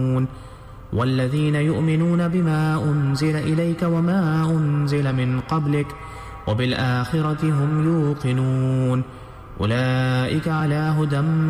والذين يؤمنون بما أنزل إليك وما أنزل من قبلك وبالآخرة هم يوقنون أولئك على هدى